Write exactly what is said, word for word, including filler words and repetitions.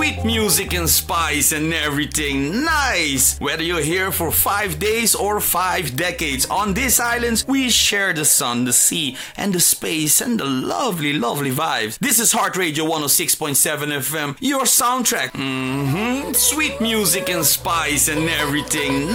sweet music and spice and everything nice. Whether you're here for five days or five decades, on these islands we share the sun, the sea, and the space and the lovely, lovely vibes. This is Heart Radio one oh six point seven F M, your soundtrack. Mm-hmm. Sweet music and spice and everything